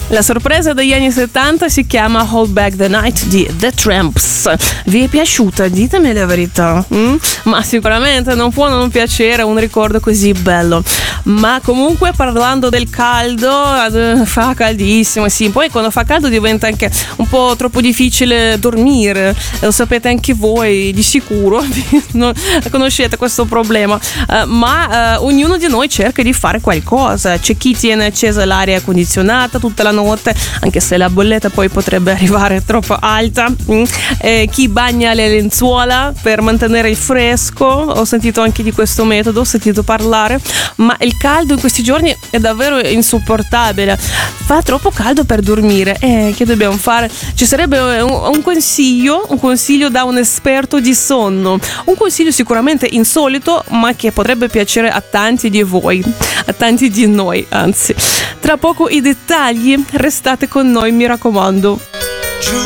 La sorpresa degli anni 70 si chiama Hold Back the Night di The Tramps. Vi è piaciuta? Ditemi la verità. Ma sicuramente non può non piacere un ricordo così bello. Ma comunque, parlando del caldo, fa caldissimo, sì. Poi quando fa caldo diventa anche un po' troppo difficile dormire. Lo sapete anche voi di sicuro. Non conoscete questo problema. Ma ognuno di noi cerca di fare qualcosa. C'è chi tiene accesa l'aria condizionata tutta la notte, anche se la bolletta poi potrebbe arrivare troppo alta. Chi bagna le lenzuola per mantenere il fresco. Ho sentito anche di questo metodo, ho sentito parlare. Ma il caldo in questi giorni è davvero insopportabile. Fa troppo caldo per dormire. Che dobbiamo fare? Ci sarebbe un consiglio da un esperto di sonno. Un consiglio sicuramente insolito, ma che potrebbe piacere a tanti di voi, a tanti di noi, anzi. Tra poco i dettagli, restate con noi, mi raccomando.